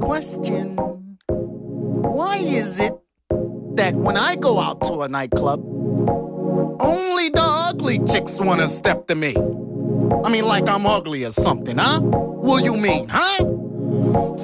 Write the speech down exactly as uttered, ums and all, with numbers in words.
question. Why is it that when I go out to a nightclub, only the ugly chicks wanna step to me? I mean, like I'm ugly or something, huh? What do you mean, huh?